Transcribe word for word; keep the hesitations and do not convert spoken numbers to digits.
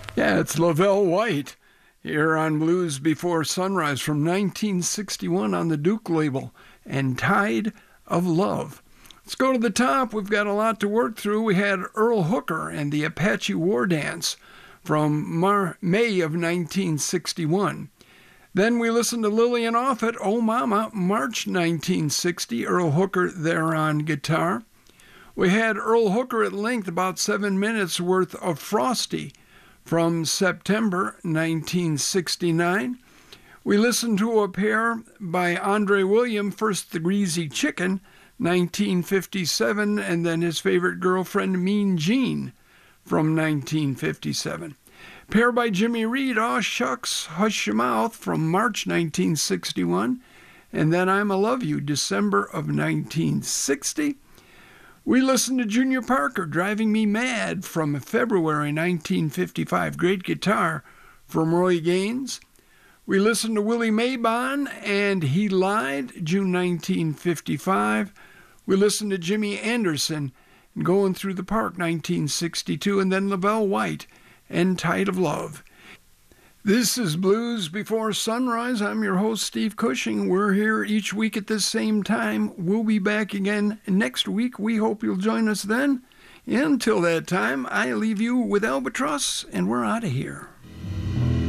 Yeah, it's Lavelle White here on Blues Before Sunrise from nineteen sixty-one on the Duke label, and Tide of Love. Let's go to the top. We've got a lot to work through. We had Earl Hooker and the Apache War Dance from Mar- May of nineteen sixty-one. Then we listened to Lillian Offutt, Oh Mama, March nineteen sixty, Earl Hooker there on guitar. We had Earl Hooker at length, about seven minutes worth of Frosty from September nineteen sixty-nine. We listened to a pair by Andre William, first The Greasy Chicken, nineteen fifty-seven, and then his favorite girlfriend, Mean Jean, from nineteen fifty-seven. Pair by Jimmy Reed, Aw Shucks, Hush Your Mouth, from March nineteen sixty-one, and then I'm a Love You, December of nineteen sixty. We listened to Junior Parker, Driving Me Mad, from February nineteen fifty-five. Great guitar from Roy Gaines. We listened to Willie Mabon and He Lied, June nineteen fifty-five. We listened to Jimmy Anderson, Going Through the Park, nineteen sixty-two, and then Lavelle White and Tide of Love. This is Blues Before Sunrise. I'm your host, Steve Cushing. We're here each week at this same time. We'll be back again next week. We hope you'll join us then. Until that time, I leave you with Albatross, and we're out of here.